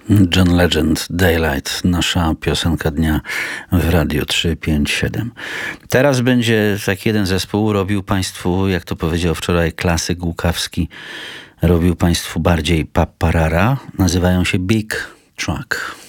John Legend, Daylight, nasza piosenka dnia w Radiu 357. Teraz będzie taki jeden zespół, robił Państwu, jak to powiedział wczoraj klasyk Łukawski, robił Państwu bardziej paparara, nazywają się Big Truck.